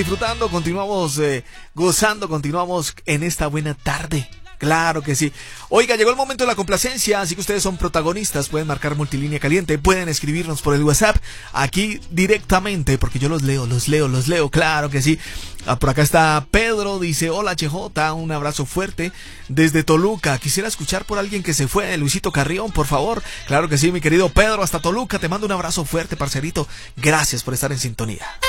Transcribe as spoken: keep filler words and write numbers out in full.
Disfrutando, continuamos eh, gozando, continuamos en esta buena tarde. Claro que sí. Oiga, llegó el momento de la complacencia, así que ustedes son protagonistas, pueden marcar multilínea caliente, pueden escribirnos por el WhatsApp, aquí directamente, porque yo los leo, los leo, los leo, claro que sí. Ah, por acá está Pedro, dice, hola H J, un abrazo fuerte desde Toluca, quisiera escuchar por alguien que se fue, Luisito Carrión, por favor. Claro que sí, mi querido Pedro, hasta Toluca, te mando un abrazo fuerte, parcerito, gracias por estar en sintonía.